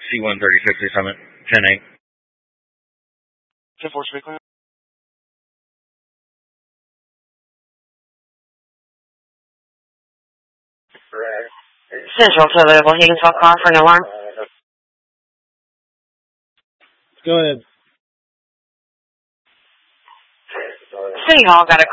C-130 Summit, 10-8. 10-4, speak clear. Central to available Higginsville car for an alarm. Go ahead. City Hall got a